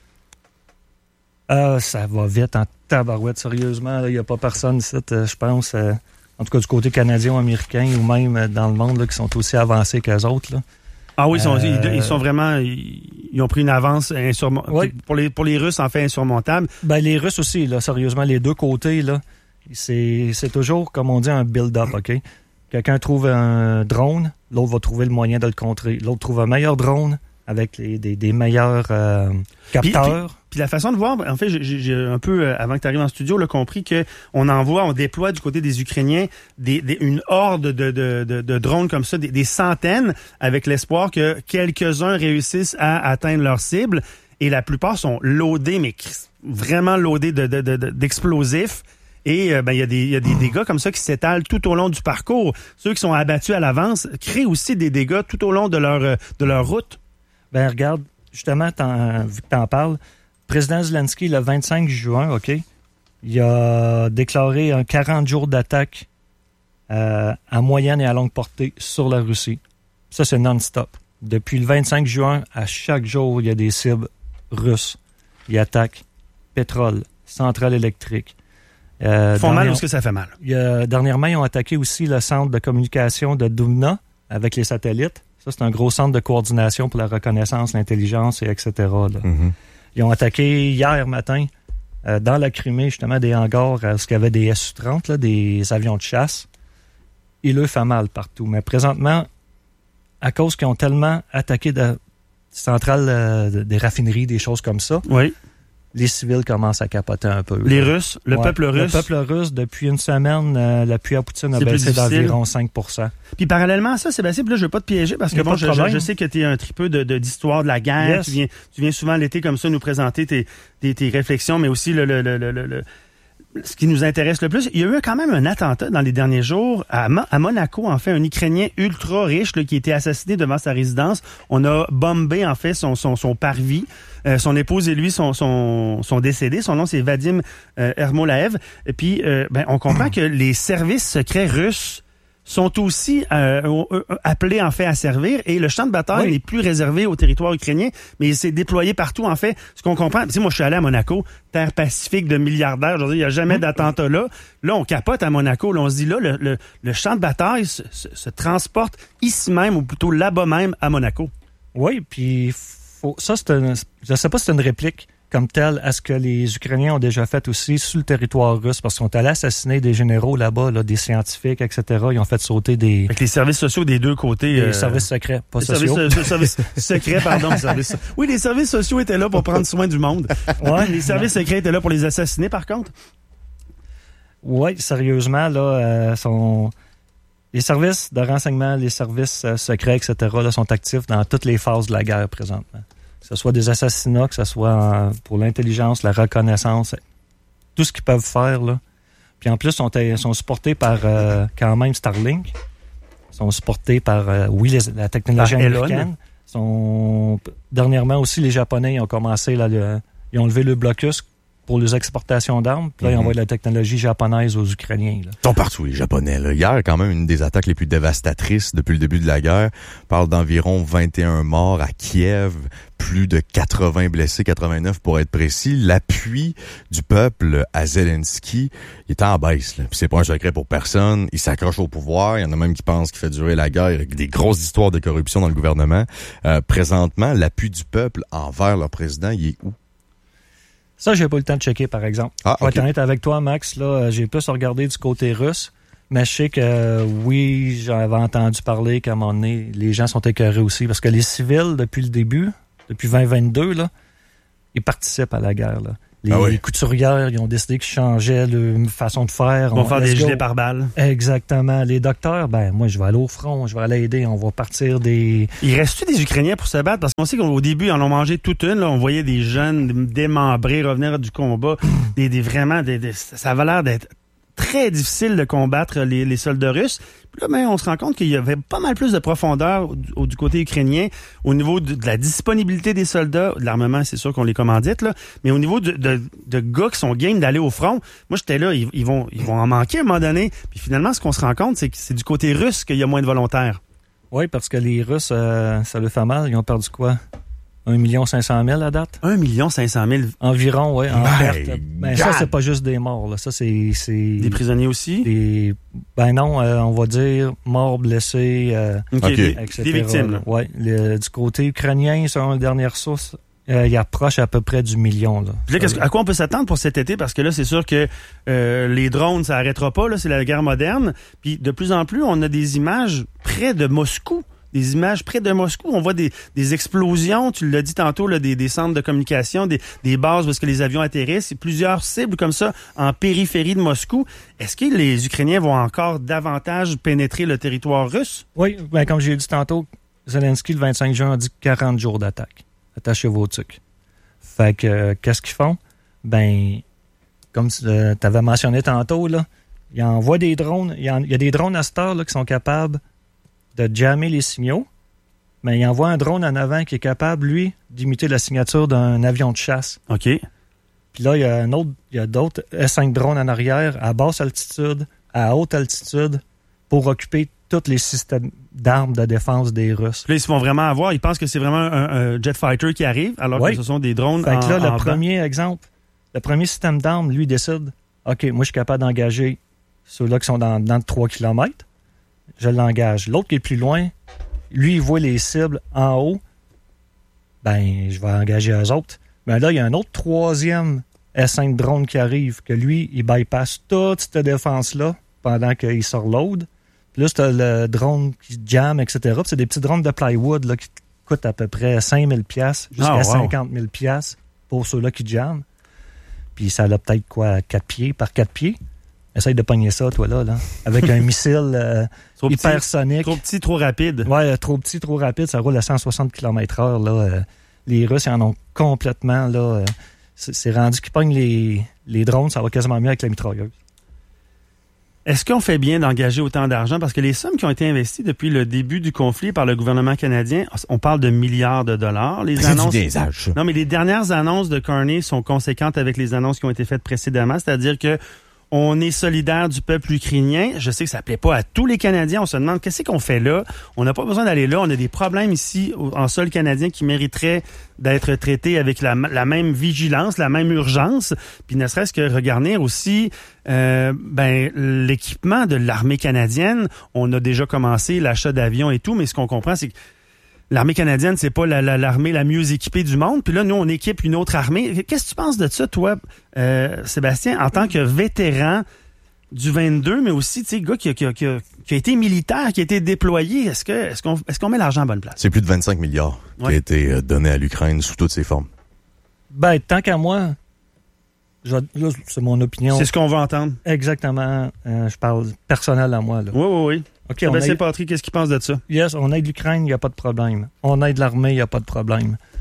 Euh, ça va vite en tabarouette, sérieusement. Il n'y a pas personne ici, je pense, euh, en tout cas du côté canadien ou américain, ou même euh, dans le monde, là, qui sont aussi avancés qu'eux autres. Là. Ah oui, ils sont, euh, ils, ils sont vraiment... Ils, ils ont pris une avance insurmontable. Oui. Pour, les, pour les Russes, en fait, insurmontable. Ben, les Russes aussi, là, sérieusement, les deux côtés, là, c'est, c'est toujours, comme on dit, un build-up, OK? Quelqu'un trouve un drone, l'autre va trouver le moyen de le contrer. L'autre trouve un meilleur drone avec les, des, des meilleurs euh, capteurs. Puis, puis, puis la façon de voir, en fait, j'ai, j'ai un peu, euh, avant que tu arrives en studio, là, compris qu'on envoie, on déploie du côté des Ukrainiens des, des, une horde de, de, de, de drones comme ça, des, des centaines, avec l'espoir que quelques-uns réussissent à atteindre leur cible. Et la plupart sont loadés, mais vraiment loadés de, de, de, de, d'explosifs. Et euh, ben il y a des il y a des dégâts comme ça qui s'étalent tout au long du parcours. Ceux qui sont abattus à l'avance créent aussi des dégâts tout au long de leur de leur route. Ben regarde, justement, t'en, vu que t'en parles, le président Zelensky, le vingt-cinq juin, OK, il a déclaré un quarante jours d'attaque euh, à moyenne et à longue portée sur la Russie. Ça, c'est non-stop. Depuis le vingt-cinq juin, à chaque jour, il y a des cibles russes. Ils attaquent pétrole, centrales électriques. Euh, Ils font mal ou est-ce que ça fait mal? Il y a, dernièrement, ils ont attaqué aussi le centre de communication de Dubna avec les satellites. Ça, c'est un gros centre de coordination pour la reconnaissance, l'intelligence, et et cetera. Là. Mm-hmm. Ils ont attaqué hier matin, euh, dans la Crimée, justement, des hangars, euh, ce qu'il y avait des S U trente, là, des avions de chasse. Il leur fait mal partout. Mais présentement, à cause qu'ils ont tellement attaqué de centrales, euh, des raffineries, des choses comme ça, oui. les civils commencent à capoter un peu. Les là. Russes, le ouais, peuple russe. Le peuple russe, depuis une semaine, euh, l'appui à Poutine a c'est baissé d'environ cinq pour cent. Puis parallèlement à ça, Sébastien, puis là, je veux pas te piéger parce que bon, je, je, je sais que tu es un tripeux de, de, d'histoire de la guerre. Yes. Tu viens, tu viens souvent l'été comme ça nous présenter tes, tes, tes réflexions, mais aussi le, le, le, le, le, ce qui nous intéresse le plus. Il y a eu quand même un attentat dans les derniers jours à, Mo- à Monaco, en fait, un Ukrainien ultra riche là, qui a été assassiné devant sa résidence. On a bombé, en fait, son, son, son parvis. Euh, son épouse et lui sont, sont, sont décédés. Son nom, c'est Vadim euh, Ermolaev. Et puis, euh, ben, on comprend que les services secrets russes sont aussi euh, appelés, en fait, à servir. Et le champ de bataille oui. n'est plus réservé au territoire ukrainien, mais il s'est déployé partout, en fait. Ce qu'on comprend, tu sais, moi, je suis allé à Monaco, terre pacifique de milliardaires. Je veux dire, il n'y a jamais d'attentat là. Là, on capote à Monaco. Là, on se dit, là, le, le, le champ de bataille se, se, se transporte ici même, ou plutôt là-bas même, à Monaco. Oui, puis faut, ça, c'est une, je ne sais pas si c'est une réplique comme telle à ce que les Ukrainiens ont déjà fait aussi sur le territoire russe, parce qu'ils sont allés assassiner des généraux là-bas, là, des scientifiques, et cetera. Ils ont fait sauter des... Avec les services sociaux des deux côtés. Les euh... services secrets, pas les sociaux. Services, euh, services secrets, pardon. services... Oui, les services sociaux étaient là pour prendre soin du monde. Ouais, les services secrets étaient là pour les assassiner, par contre. Oui, sérieusement, là, euh, sont... les services de renseignement, les services euh, secrets, et cetera, là, sont actifs dans toutes les phases de la guerre présentement. Que ce soit des assassinats, que ce soit en, pour l'intelligence, la reconnaissance, tout ce qu'ils peuvent faire, là. Puis en plus, ils sont, sont supportés par euh, quand même Starlink. Ils sont supportés par, euh, oui, les, la technologie par américaine. Sont, dernièrement aussi, les Japonais ils ont commencé, là, le, ils ont levé le blocus pour les exportations d'armes. Puis là, mm-hmm. ils envoient de la technologie japonaise aux Ukrainiens. Là. Ils sont partout, les Japonais. Là. Hier, quand même, une des attaques les plus dévastatrices depuis le début de la guerre. On parle d'environ vingt et un morts à Kiev, plus de quatre-vingts blessés, quatre-vingt-neuf pour être précis. L'appui du peuple à Zelensky, il est en baisse. Là. Puis c'est pas un secret pour personne. Il s'accroche au pouvoir. Il y en a même qui pensent qu'il fait durer la guerre avec des grosses histoires de corruption dans le gouvernement. Euh, présentement, l'appui du peuple envers leur président, il est où? Ça, j'ai pas eu le temps de checker, par exemple. Ah, Pour okay. être honnête avec toi, Max, là, j'ai plus regardé du côté russe. Mais je sais que, oui, j'avais entendu parler qu'à un moment donné, les gens sont écœurés aussi. Parce que les civils, depuis le début, depuis vingt vingt-deux, là, ils participent à la guerre. Là. Les, ah oui. les couturières, ils ont décidé qu'ils changeaient leur façon de faire. Ils vont on, faire des gilets pare-balles. Exactement. Les docteurs, ben moi, je vais aller au front, je vais aller aider. On va partir des... Il reste-tu des Ukrainiens pour se battre? Parce qu'on sait qu'au début, ils en ont mangé toute une. Là. On voyait des jeunes démembrés revenir du combat. des, des Vraiment, des, des, ça avait l'air d'être très difficile de combattre les, les soldats russes. Puis là, ben, on se rend compte qu'il y avait pas mal plus de profondeur du, du côté ukrainien au niveau de, de la disponibilité des soldats. De l'armement, c'est sûr qu'on les commandite, là. Mais au niveau de, de, de gars qui sont game d'aller au front, moi, j'étais là, ils, ils, vont, ils vont en manquer à un moment donné. Puis finalement, ce qu'on se rend compte, c'est que c'est du côté russe qu'il y a moins de volontaires. Oui, parce que les Russes, euh, ça leur fait mal. Ils ont perdu quoi? un million cinq cent mille à date? un million cinq cent mille? Environ, oui, en My perte. Ben, ça, c'est pas juste des morts. Là. Ça, c'est, c'est... Des prisonniers aussi? Des... Ben non, euh, on va dire morts, blessés, euh, okay. et cetera. Des victimes. Oui. Du côté ukrainien, selon les dernières sources, euh, il approche à peu près du million. Là. Puis là, qu'est-ce, à quoi on peut s'attendre pour cet été? Parce que là, c'est sûr que euh, les drones, ça n'arrêtera pas. Là, c'est la guerre moderne. Puis de plus en plus, on a des images près de Moscou. Des images près de Moscou. On voit des, des explosions, tu l'as dit tantôt, là, des, des centres de communication, des, des bases où est-ce que les avions atterrissent. Plusieurs cibles comme ça en périphérie de Moscou. Est-ce que les Ukrainiens vont encore davantage pénétrer le territoire russe? Oui, ben, comme j'ai dit tantôt, Zelensky, le vingt-cinq juin, a dit quarante jours d'attaque. Attachez vos trucs. Fait que, euh, qu'est-ce qu'ils font? Ben, comme tu euh, avais mentionné tantôt, là, ils envoient des drones. Il y, en, il y a des drones à cette heure là, qui sont capables de jammer les signaux, mais il envoie un drone en avant qui est capable, lui, d'imiter la signature d'un avion de chasse. OK. Puis là, il y a un autre, il y a d'autres S cinq drones en arrière, à basse altitude, à haute altitude, pour occuper tous les systèmes d'armes de défense des Russes. Là, ils se font vraiment avoir. Ils pensent que c'est vraiment un, un jet fighter qui arrive, alors oui. que ce sont des drones fait en, que là, en le premier blanc. Exemple, le premier système d'armes, lui, décide, OK, moi, je suis capable d'engager ceux-là qui sont dans, dans trois kilomètres. Je l'engage. L'autre qui est plus loin, lui, il voit les cibles en haut. Ben, je vais engager eux autres. Mais là, il y a un autre troisième S cinq drone qui arrive, que lui, il bypass toute cette défense-là pendant qu'il se reload. Puis là, c'est le drone qui jamme, et cetera. Puis c'est des petits drones de plywood là, qui coûtent à peu près cinq mille dollars jusqu'à oh, wow. cinquante mille dollars pour ceux-là qui jamment. Puis ça a peut-être quoi, quatre pieds par quatre pieds. Essaye de pogner ça, toi, là, là avec un missile euh, hypersonique. Trop petit, trop rapide. Ouais, trop petit, trop rapide. Ça roule à cent soixante kilomètres heure. Là, euh, les Russes, ils en ont complètement. Là, euh, c'est, c'est rendu qu'ils pognent les, les drones, ça va quasiment mieux avec la mitrailleuse. Est-ce qu'on fait bien d'engager autant d'argent? Parce que les sommes qui ont été investies depuis le début du conflit par le gouvernement canadien, on parle de milliards de dollars. Les c'est annonces... du niaisage, ça. Non, mais les dernières annonces de Carney sont conséquentes avec les annonces qui ont été faites précédemment. C'est-à-dire que on est solidaire du peuple ukrainien. Je sais que ça ne plaît pas à tous les Canadiens. On se demande qu'est-ce qu'on fait là. On n'a pas besoin d'aller là. On a des problèmes ici en sol canadien qui mériteraient d'être traités avec la, la même vigilance, la même urgence. Puis ne serait-ce que regarder aussi euh, ben l'équipement de l'armée canadienne. On a déjà commencé l'achat d'avions et tout, mais ce qu'on comprend, c'est que l'armée canadienne, c'est pas la, la, l'armée la mieux équipée du monde. Puis là, nous, on équipe une autre armée. Qu'est-ce que tu penses de ça, toi, euh, Sébastien, en tant que vétéran du vingt-deux, mais aussi, tu sais, gars qui a, qui, a, qui, a, qui a été militaire, qui a été déployé? Est-ce que est-ce qu'on est-ce qu'on met l'argent à bonne place? C'est plus de vingt-cinq milliards ouais. qui a été donné à l'Ukraine sous toutes ses formes. Ben, tant qu'à moi, je, là, c'est mon opinion. C'est ce qu'on veut entendre. Exactement. Euh, je parle personnel à moi, là. Oui, oui, oui. Okay, Sébastien aide... Patrick, qu'est-ce qu'il pense de ça? Yes, on aide l'Ukraine, il n'y a pas de problème. On aide l'armée, il n'y a pas de problème.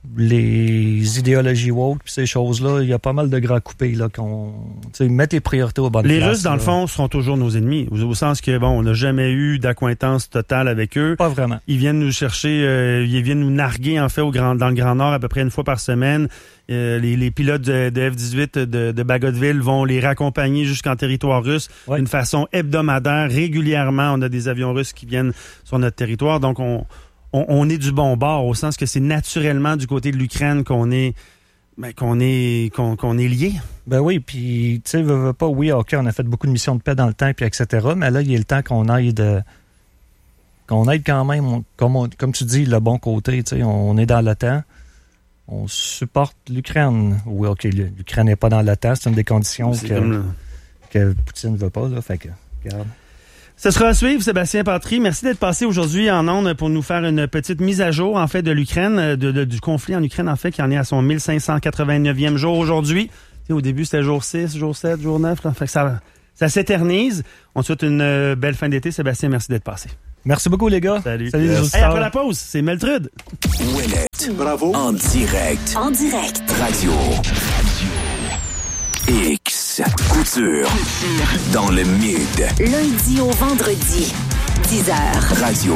les idéologies woke pis ces choses-là, il y a pas mal de gras coupés là qu'on mettre les priorités au bon place. Les Russes, dans là. le fond, seront toujours nos ennemis. Au, au sens que, bon, on n'a jamais eu d'acquaintance totale avec eux. Pas vraiment. Ils viennent nous chercher, euh, ils viennent nous narguer, en fait, au grand, dans le Grand Nord à peu près une fois par semaine. Euh, les, les pilotes de, de F dix-huit de, de Bagotville vont les raccompagner jusqu'en territoire russe ouais. d'une façon hebdomadaire. Régulièrement, on a des avions russes qui viennent sur notre territoire. Donc, on... On, on est du bon bord, au sens que c'est naturellement du côté de l'Ukraine qu'on est ben, qu'on est qu'on, qu'on est lié. Ben oui, puis tu sais, veux, veux pas, oui, ok, on a fait beaucoup de missions de paix dans le temps, puis et cetera. Mais là, il est le temps qu'on aide, qu'on aide quand même, on, comme, on, comme tu dis, le bon côté. Tu sais, on, on est dans l'OTAN, on supporte l'Ukraine. Oui, ok, l'Ukraine n'est pas dans l'OTAN, c'est une des conditions que, le... que Poutine ne veut pas. Là, fait que, regarde. Ce sera à suivre, Sébastien Patry. Merci d'être passé aujourd'hui en ondes pour nous faire une petite mise à jour, en fait, de l'Ukraine, de, de, du conflit en Ukraine, en fait, qui en est à son mille cinq cent quatre-vingt-neuvième jour aujourd'hui. Tu sais, au début, c'était jour six, jour sept, jour neuf. Là. Fait que ça, ça s'éternise. On te souhaite une euh, belle fin d'été. Sébastien, merci d'être passé. Merci beaucoup, les gars. Salut. Salut, yes. les hey, après la pause, c'est Meltrude. Ouellette. Bravo. En direct. En direct. Radio. X. Couture. Dans le mid. Lundi au vendredi. dix heures. Radio.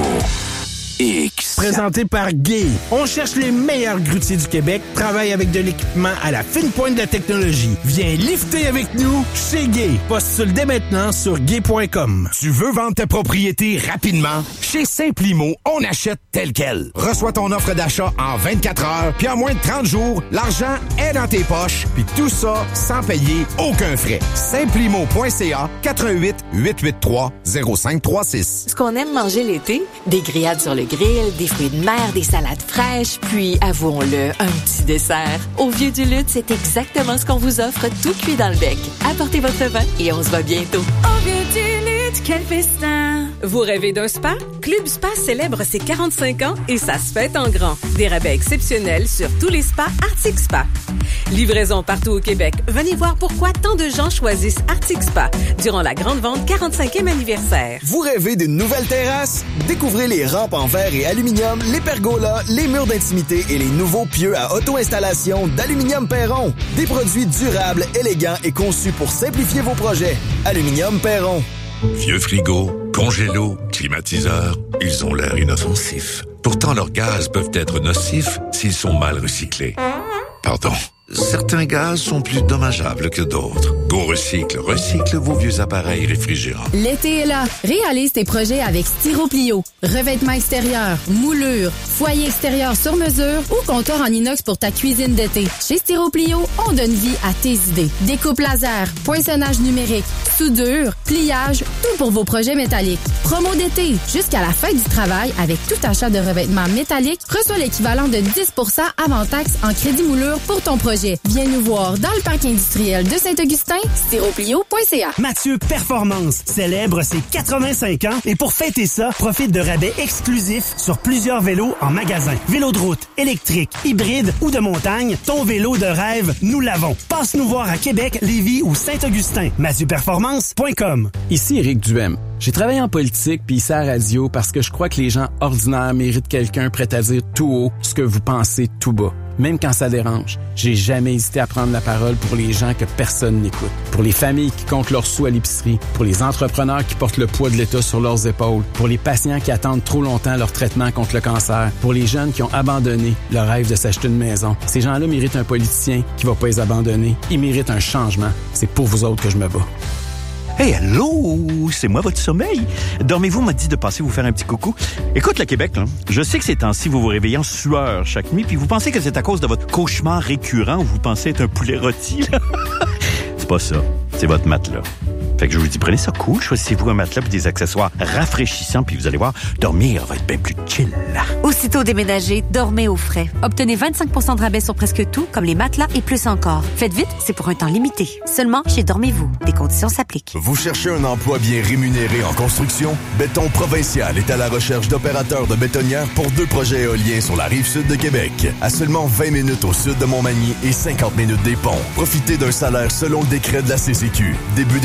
X. Présenté par Gay. On cherche les meilleurs grutiers du Québec, travaille avec de l'équipement à la fine pointe de la technologie. Viens lifter avec nous chez Gay. Postule dès maintenant sur gay point com. Tu veux vendre ta propriété rapidement? Chez Simplimo, on achète tel quel. Reçois ton offre d'achat en vingt-quatre heures, puis en moins de trente jours, l'argent est dans tes poches, puis tout ça sans payer aucun frais. Simplimo point c a quatre un huit, huit huit trois, zéro cinq trois six. Ce qu'on aime manger l'été, des grillades sur le grill, des fruits de mer, des salades fraîches, puis, avouons-le, un petit dessert. Au Vieux du Lutte, c'est exactement ce qu'on vous offre, tout cuit dans le bec. Apportez votre vin et on se voit bientôt. Au Vieux du Lutte, quel festin! Vous rêvez d'un spa? Club Spa célèbre ses quarante-cinq ans et ça se fête en grand. Des rabais exceptionnels sur tous les spas Arctic Spa. Livraison partout au Québec. Venez voir pourquoi tant de gens choisissent Arctic Spa durant la grande vente quarante-cinquième anniversaire. Vous rêvez d'une nouvelle terrasse? Découvrez les rampes en verre et aluminium, les pergolas, les murs d'intimité et les nouveaux pieux à auto-installation d'Aluminium Perron. Des produits durables, élégants et conçus pour simplifier vos projets. Aluminium Perron. Vieux frigo, congélo, climatiseur, ils ont l'air inoffensifs. Pourtant, leurs gaz peuvent être nocifs s'ils sont mal recyclés. Pardon. Certains gaz sont plus dommageables que d'autres. Go Recycle recycle vos vieux appareils réfrigérants. L'été est là. Réalise tes projets avec Styroplio. Revêtement extérieur, moulure, foyer extérieur sur mesure ou comptoir en inox pour ta cuisine d'été. Chez Styroplio, on donne vie à tes idées. Découpe laser, poinçonnage numérique, soudure, pliage, tout pour vos projets métalliques. Promo d'été. Jusqu'à la fin du travail, avec tout achat de revêtement métallique, reçois l'équivalent de dix pour cent avant taxe en crédit moulure pour ton projet. Viens nous voir dans le parc industriel de Saint-Augustin, styroplio point c a. Mathieu Performance célèbre ses quatre-vingt-cinq ans et pour fêter ça, profite de rabais exclusifs sur plusieurs vélos en magasin. Vélo de route, électrique, hybride ou de montagne, ton vélo de rêve, nous l'avons. Passe nous voir à Québec, Lévis ou Saint-Augustin. mathieu performance point com. Ici Éric Duhem. J'ai travaillé en politique puis ici à la radio parce que je crois que les gens ordinaires méritent quelqu'un prêt à dire tout haut ce que vous pensez tout bas. Même quand ça dérange, j'ai jamais hésité à prendre la parole pour les gens que personne n'écoute. Pour les familles qui comptent leurs sous à l'épicerie, pour les entrepreneurs qui portent le poids de l'État sur leurs épaules, pour les patients qui attendent trop longtemps leur traitement contre le cancer, pour les jeunes qui ont abandonné le rêve de s'acheter une maison. Ces gens-là méritent un politicien qui va pas les abandonner. Ils méritent un changement. C'est pour vous autres que je me bats. Hey, allô, c'est moi votre sommeil. Dormez-vous m'a dit de passer vous faire un petit coucou. Écoute le Québec, là, je sais que ces temps-ci, vous vous réveillez en sueur chaque nuit, puis vous pensez que c'est à cause de votre cauchemar récurrent où vous pensez être un poulet rôti. Là. C'est pas ça, c'est votre matelas. Fait que je vous dis, prenez ça cool, choisissez-vous un matelas et des accessoires rafraîchissants, puis vous allez voir, dormir va être bien plus chill. Aussitôt déménagé, dormez au frais. Obtenez vingt-cinq pour cent de rabais sur presque tout, comme les matelas et plus encore. Faites vite, c'est pour un temps limité. Seulement chez Dormez-vous. Des conditions s'appliquent. Vous cherchez un emploi bien rémunéré en construction? Béton Provincial est à la recherche d'opérateurs de bétonnières pour deux projets éoliens sur la rive sud de Québec. À seulement vingt minutes au sud de Montmagny et cinquante minutes des ponts. Profitez d'un salaire selon le décret de la C C Q. Début des travaux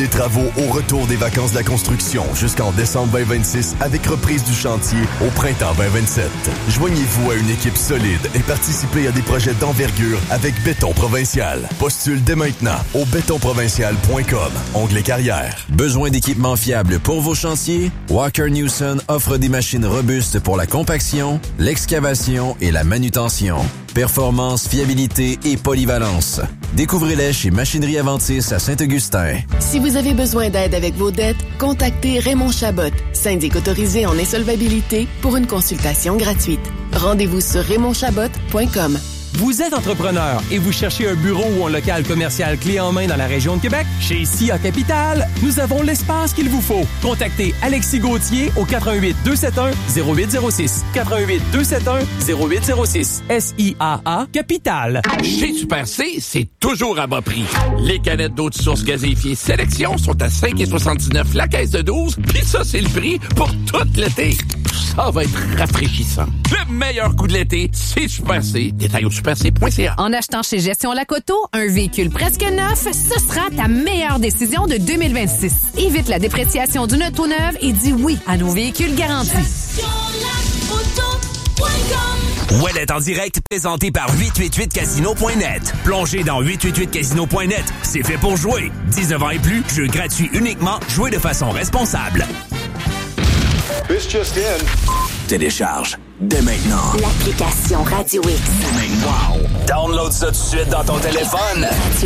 au retour des vacances de la construction jusqu'en décembre vingt vingt-six avec reprise du chantier au printemps vingt vingt-sept. Joignez-vous à une équipe solide et participez à des projets d'envergure avec Béton Provincial. Postule dès maintenant au béton provincial point com, onglet carrière. Besoin d'équipements fiables pour vos chantiers? Walker Newson offre des machines robustes pour la compaction, l'excavation et la manutention. Performance, fiabilité et polyvalence. Découvrez-les chez Machinerie Aventis à Saint-Augustin. Si vous avez besoin d'aide avec vos dettes, contactez Raymond Chabot, syndic autorisé en insolvabilité, pour une consultation gratuite. Rendez-vous sur raymond chabot point com. Vous êtes entrepreneur et vous cherchez un bureau ou un local commercial clé en main dans la région de Québec? Chez S I A Capital, nous avons l'espace qu'il vous faut. Contactez Alexis Gauthier au quatre un huit deux sept un zéro huit zéro six. quatre un huit deux sept un zéro huit zéro six. S I A A Capital. Chez Super C, c'est toujours à bas prix. Les canettes d'eau de source gazéifiée Sélection sont à cinq soixante-dix-neuf la caisse de douze, puis ça, c'est le prix pour tout l'été. Ça va être rafraîchissant. Le meilleur coup de l'été, c'est Super C. Détail au super c point c a. En achetant chez Gestion Lacoto, un véhicule presque neuf, ce sera ta meilleure décision de deux mille vingt-six. Évite la dépréciation d'une auto neuve et dis oui à nos véhicules garantis. Ouellet en direct, présenté par huit cent quatre-vingt-huit casino point net. Plongez dans huit cent quatre-vingt-huit casino point net. C'est fait pour jouer. dix-neuf ans et plus, jeu gratuit uniquement, jouez de façon responsable. This just in. Télécharge dès maintenant l'application Radio X. Wow! Download ça tout de suite dans ton téléphone.